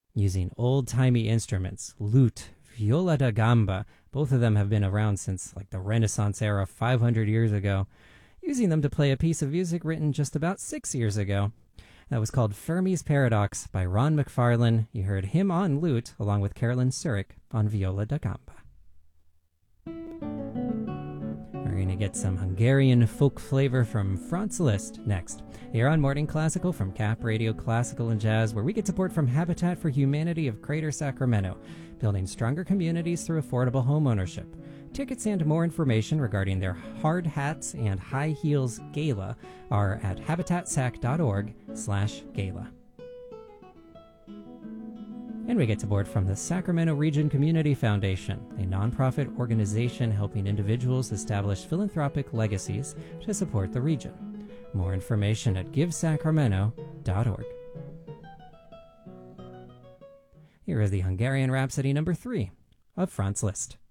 using old-timey instruments, lute, viola da gamba. Both of them have been around since like the Renaissance era 500 years ago, using them to play a piece of music written just about 6 years ago. That was called Fermi's Paradox by Ron McFarlane. You heard him on lute along with Carolyn Surik on viola da gamba. We're going to get some Hungarian folk flavor from Franz Liszt next. Here on Morning Classical from Cap Radio Classical and Jazz, where we get support from Habitat for Humanity of Greater Sacramento, building stronger communities through affordable homeownership. Tickets and more information regarding their Hard Hats and High Heels Gala are at habitatsac.org/gala. And we get support from the Sacramento Region Community Foundation, a nonprofit organization helping individuals establish philanthropic legacies to support the region. More information at givesacramento.org. Here is the Hungarian Rhapsody number 3 of Franz Liszt.